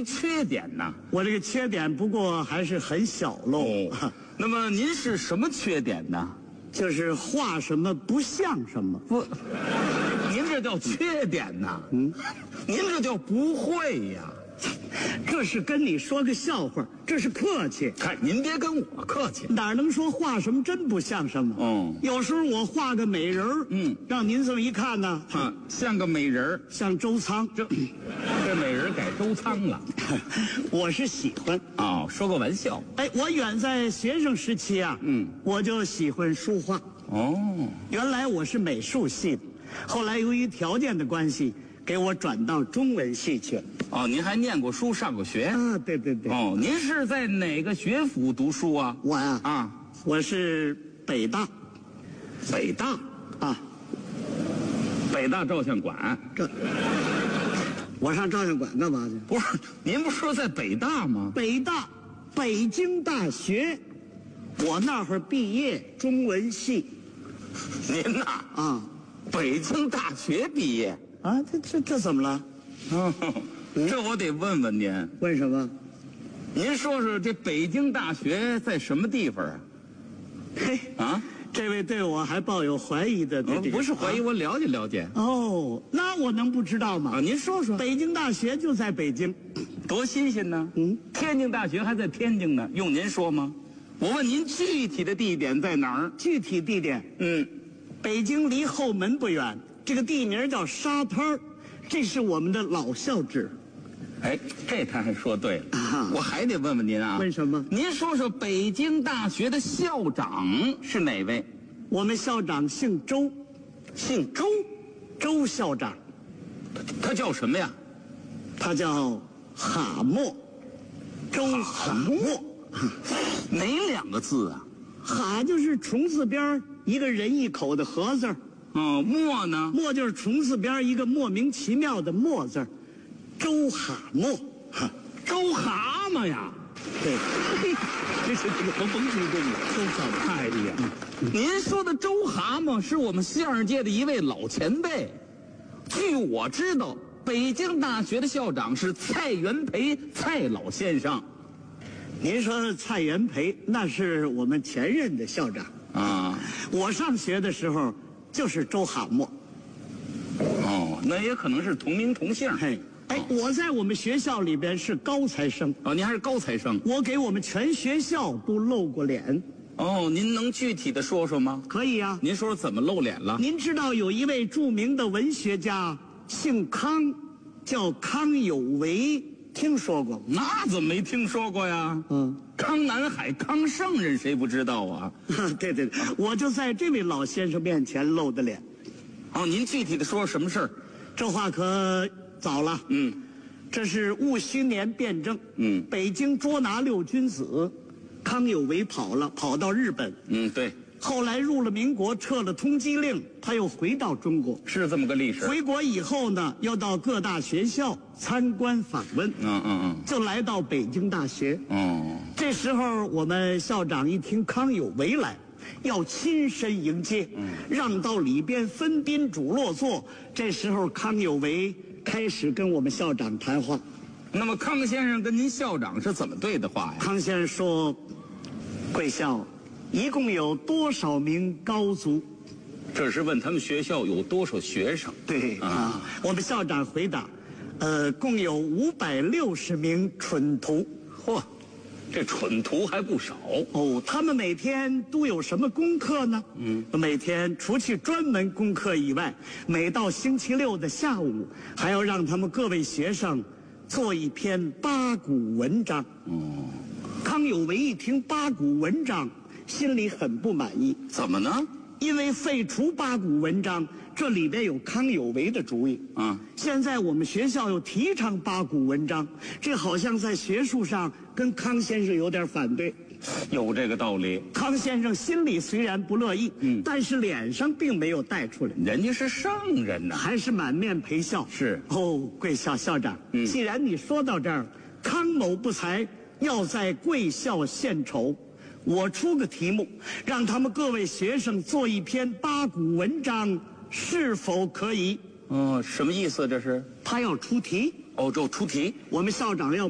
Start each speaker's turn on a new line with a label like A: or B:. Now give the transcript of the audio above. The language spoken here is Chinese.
A: 一缺点呢？
B: 我这个缺点不过还是很小喽。
A: 那么您是什么缺点呢？
B: 就是画什么不像什么。
A: 不，您这叫缺点呐。您这叫不会呀。
B: 这是跟你说个笑话，这是客气。
A: 看您别跟我客气，
B: 哪能说画什么真不像什么？有时候我画个美人儿，让您这么一看呢，
A: 像个美人儿，
B: 像周仓。
A: 这美人改周仓了。
B: 我是喜欢
A: 哦，说个玩笑。
B: 哎，我远在学生时期啊，我就喜欢书画。
A: 哦，
B: 原来我是美术系的，后来由于条件的关系，给我转到中文系去了。
A: 哦，您还念过书，上过学
B: 啊？对对对。
A: 哦，您是在哪个学府读书啊？
B: 我呀，我是北大。
A: 北大
B: 啊，
A: 北大照相馆。
B: 这，我上照相馆干嘛去？
A: 不是，您不是说在北大吗？
B: 北大，北京大学，我那会儿毕业，中文系。
A: 您呐？北京大学毕业
B: 啊？这怎么了？
A: 这我得问问您，
B: 问什么？
A: 您说说这北京大学在什么地方啊？
B: 嘿啊，这位对我还抱有怀疑的。
A: 不是怀疑，我了解了解。
B: 哦，那我能不知道吗？
A: 您说说。
B: 北京大学就在北京，
A: 多新鲜呢。天津大学还在天津呢，用您说吗？我问您具体的地点在哪儿？
B: 具体地点，北京离后门不远，这个地名叫沙滩儿，这是我们的老校址。
A: 哎，这他还说对了。我还得问问您啊。
B: 问什么？
A: 您说说北京大学的校长是哪位？
B: 我们校长姓周。
A: 姓周？
B: 周校长。
A: 他叫什么呀？
B: 他叫哈默。周哈默。
A: 哪两个字啊？
B: 哈就是虫字边一个人一口的禾字。
A: 默呢？
B: 默就是虫字边一个莫名其妙的默字。周哈默，
A: 周蛤蟆呀！
B: 对，
A: 这是这个甭激动了，
B: 周哈蟆。
A: 哎呀，您说的周蛤蟆是我们相声界的一位老前辈。据我知道，北京大学的校长是蔡元培蔡老先生。
B: 您说蔡元培那是我们前任的校长啊。我上学的时候就是周哈默。
A: 那也可能是同名同姓。
B: 我在我们学校里边是高材生。
A: 您还是高材生。
B: 我给我们全学校都露过脸。
A: 您能具体的说说吗？
B: 可以啊。
A: 您说说怎么露脸了？
B: 您知道有一位著名的文学家，姓康，叫康有为，听说过？
A: 那怎么没听说过呀？康南海，康圣人谁不知道啊？
B: 对对对，我就在这位老先生面前露的脸。
A: 您具体的说什么事儿？
B: 这话可早了。这是戊戌年变政。北京捉拿六君子，康有为跑到日本。
A: 对。
B: 后来入了民国，撤了通缉令，他又回到中国。
A: 是这么个历史。
B: 回国以后呢，要到各大学校参观访问。就来到北京大学。这时候我们校长一听康有为来，要亲身迎接，让到里边分宾主落座。这时候康有为开始跟我们校长谈话。
A: 那么康先生跟您校长是怎么对的话呀？
B: 康先生说：“贵校一共有多少名高足？”
A: 这是问他们学校有多少学生。
B: 对我们校长回答：“共有560名蠢徒。”
A: 嚯！这蠢徒还不少
B: 他们每天都有什么功课呢？每天除去专门功课以外，每到星期六的下午，还要让他们各位学生做一篇八股文章。康有为一听八股文章，心里很不满意。
A: 怎么呢？
B: 因为废除八股文章，这里边有康有为的主意。现在我们学校又提倡八股文章，这好像在学术上跟康先生有点反对。
A: 有这个道理。
B: 康先生心里虽然不乐意，但是脸上并没有带出来。
A: 人家是圣人呐，
B: 还是满面陪笑。
A: 是。
B: 贵校校长，既然你说到这儿，康某不才要在贵校献丑，我出个题目，让他们各位学生做一篇八股文章，是否可以？
A: 什么意思这是？
B: 他要出题。
A: 这出题。
B: 我们校长要